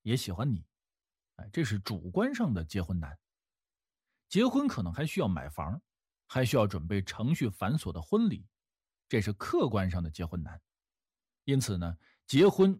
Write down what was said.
也喜欢你，这是主观上的结婚难。结婚可能还需要买房，还需要准备程序繁琐的婚礼，这是客观上的结婚难。因此呢，结婚